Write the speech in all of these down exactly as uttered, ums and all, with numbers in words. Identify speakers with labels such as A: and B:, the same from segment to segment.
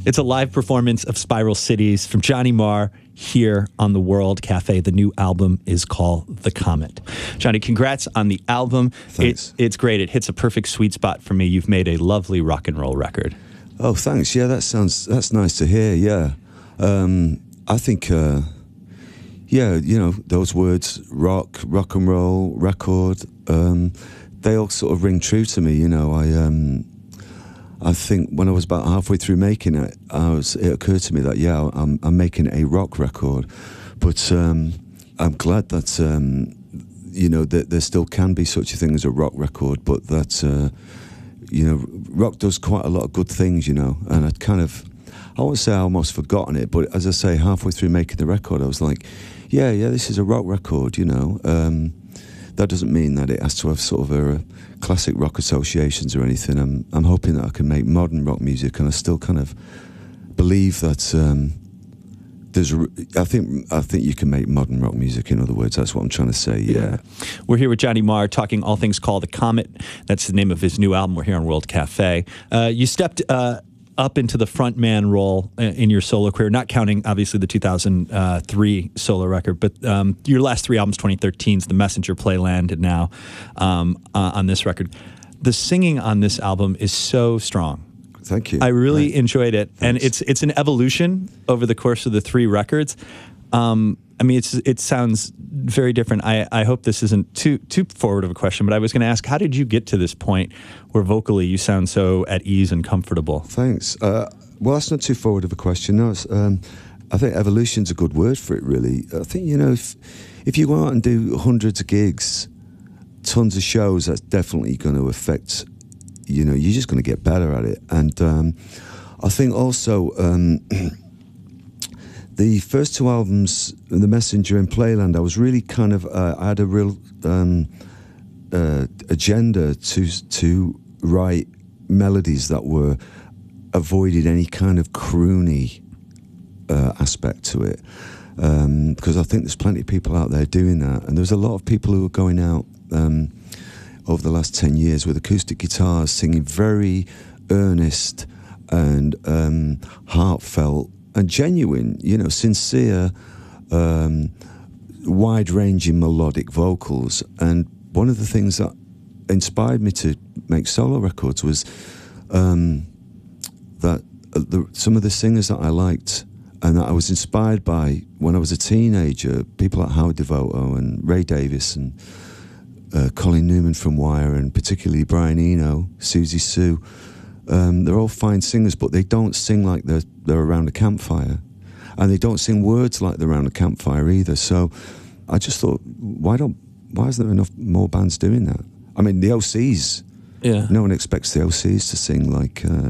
A: It's a live performance of Spiral Cities from Johnny Marr here on the World Cafe. The new album is called The Comet. Johnny, congrats on the album.
B: Thanks.
A: It, it's great. It hits a perfect sweet spot for me. You've made a lovely rock and roll record.
B: Oh, thanks. Yeah, that sounds, that's nice to hear, yeah. Um, I think, uh, yeah, you know, those words, rock, rock and roll, record, um, they all sort of ring true to me, you know. I um, I think when I was about halfway through making it, I was, it occurred to me that, yeah, I'm, I'm making a rock record. But um, I'm glad that, um, you know, that there still can be such a thing as a rock record, but that, uh, you know, rock does quite a lot of good things, you know, and I'd kind of, I won't say I almost forgotten it, but as I say, halfway through making the record, I was like, yeah, yeah, this is a rock record, you know. Um, that doesn't mean that it has to have sort of a, a classic rock associations or anything. I'm I'm hoping that I can make modern rock music, and I still kind of believe that um, there's. A, I think I think you can make modern rock music. In other words, that's what I'm trying to say. Yeah. yeah.
A: We're here with Johnny Marr talking all things called The Comet. That's the name of his new album. We're here on World Cafe. Uh, you stepped Uh, up into the frontman role in your solo career, not counting, obviously, the two thousand three solo record, but um, your last three albums, twenty thirteen's The Messenger, Playland, and now um, uh, on this record. The singing on this album is so strong.
B: Thank you.
A: I really
B: Thanks.
A: enjoyed it.
B: Thanks.
A: And it's it's an evolution over the course of the three records. Um, I mean, it's it sounds very different. I, I hope this isn't too too forward of a question, but I was going to ask, how did you get to this point where vocally you sound so at ease and comfortable?
B: Thanks. Uh, well, that's not too forward of a question. No, it's, um, I think evolution's a good word for it, really. I think, you know, if, if you go out and do hundreds of gigs, tons of shows, that's definitely going to affect, you know, you're just going to get better at it. And um, I think also... Um, the first two albums, The Messenger and Playland, I was really kind of, uh, I had a real um, uh, agenda to to write melodies that were avoided any kind of croony uh, aspect to it. Um, because I think there's plenty of people out there doing that. And there's a lot of people who are going out um, over the last ten years with acoustic guitars, singing very earnest and um, heartfelt and genuine, you know, sincere, um, wide-ranging melodic vocals. And one of the things that inspired me to make solo records was um, that the, some of the singers that I liked and that I was inspired by when I was a teenager, people like Howard Devoto and Ray Davis and uh, Colin Newman from Wire, and particularly Brian Eno, Susie Sue. Um, they're all fine singers, but they don't sing like they're, they're around a campfire. And they don't sing words like they're around a campfire either. So I just thought, why don't, why isn't there enough more bands doing that? I mean, the O Cs,
A: yeah.
B: No one expects the O Cs to sing like, uh,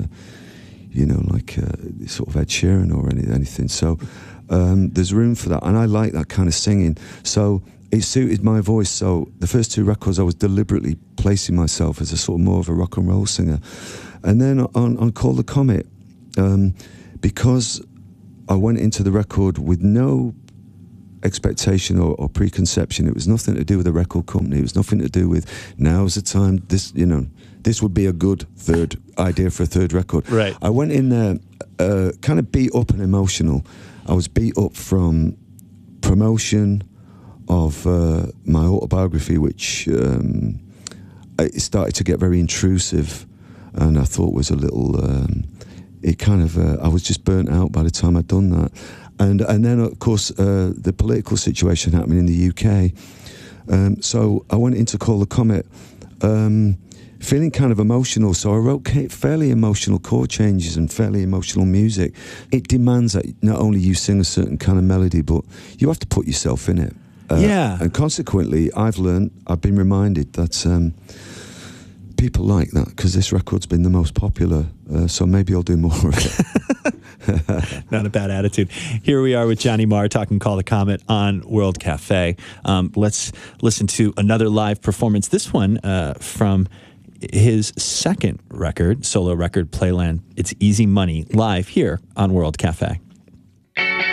B: you know, like uh, sort of Ed Sheeran or any, anything. So um, there's room for that. And I like that kind of singing. So it suited my voice. So the first two records, I was deliberately placing myself as a sort of more of a rock and roll singer. And then on, on Call the Comet, um, because I went into the record with no expectation or, or preconception. It was nothing to do with the record company. It was nothing to do with now's the time. This, you know, this would be a good third idea for a third record.
A: Right.
B: I went in there uh, kind of beat up and emotional. I was beat up from promotion of uh, my autobiography, which um, it started to get very intrusive. And I thought was a little, um, it kind of, uh, I was just burnt out by the time I'd done that. And and then, of course, uh, the political situation happening in the U K. Um, so I went in to Call the Comet, um, feeling kind of emotional. So I wrote fairly emotional chord changes and fairly emotional music. It demands that not only you sing a certain kind of melody, but you have to put yourself in it. Uh,
A: yeah.
B: And consequently, I've learned, I've been reminded that... Um, people like that because this record's been the most popular, uh, so maybe I'll do more of it.
A: Not a bad attitude. Here we are with Johnny Marr talking Call the Comet on World Cafe. Um, let's listen to another live performance. This one uh, from his second record, solo record, Playland. It's Easy Money, live here on World Cafe.